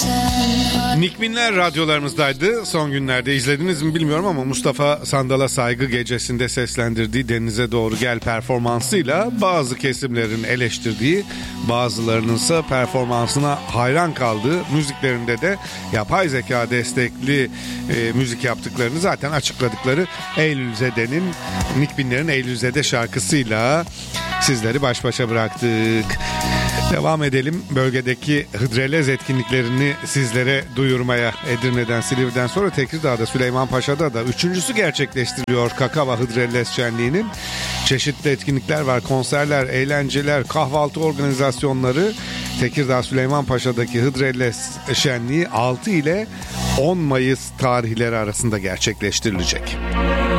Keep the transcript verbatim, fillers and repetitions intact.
Nikbinler radyolarımızdaydı. Son günlerde izlediniz mi bilmiyorum ama Mustafa Sandal'a Saygı Gecesi'nde seslendirdiği Denize Doğru Gel performansıyla bazı kesimlerin eleştirdiği, bazılarının ise performansına hayran kaldığı, müziklerinde de yapay zeka destekli e, müzik yaptıklarını zaten açıkladıkları Eylülzede'nin, Nikbinlerin Eylülzede şarkısıyla sizleri baş başa bıraktık. Devam edelim bölgedeki Hıdrellez etkinliklerini sizlere duyurmaya. Edirne'den, Silivri'den sonra Tekirdağ'da, Süleymanpaşa'da da üçüncüsü gerçekleştiriliyor Kakava Hıdrellez Şenliği'nin. Çeşitli etkinlikler var, konserler, eğlenceler, kahvaltı organizasyonları. Tekirdağ Süleymanpaşa'daki Hıdrellez Şenliği altı ile on Mayıs tarihleri arasında gerçekleştirilecek.